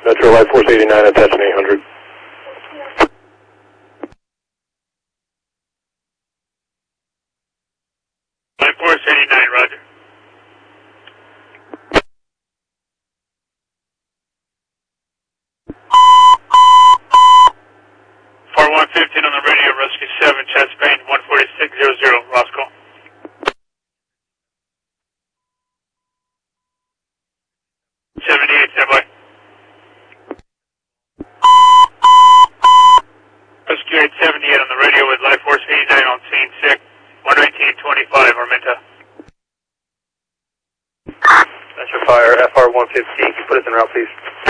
Metro Life Force 89, attaching 800. Life Force 89, roger. For 115 on the radio, rescue 7, chest pain, 14600, Roscoe. Standby. Rescue 878 on the radio with Life Force 89 on scene, sick, 11925, Armenta. Metro Fire, FR 115, can you put us en route, please?